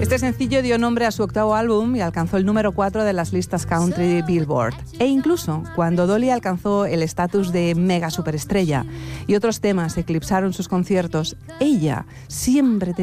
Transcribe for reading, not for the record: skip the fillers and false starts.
Este sencillo dio nombre a su octavo álbum y alcanzó el número 4 de las listas country Billboard. E incluso cuando Dolly alcanzó el estatus de mega superestrella y otros temas eclipsaron sus conciertos, ella siempre